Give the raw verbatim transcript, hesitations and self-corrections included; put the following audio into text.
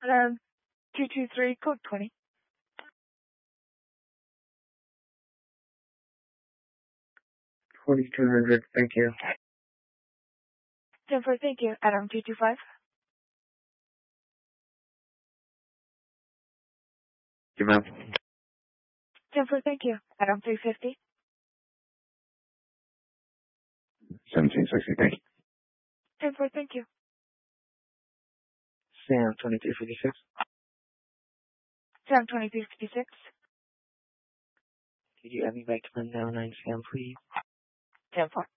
Um, two two three, code twenty. forty-two hundred, thank you. ten four, thank you. Adam two two five. You ma'am. ten four, thank you. Adam three fifty. seventeen sixty, thank you. ten four, thank you. Sam, twenty-three fifty-six. Sam twenty-three fifty-six. Could you add me back to the now nine Sam, please? ten four.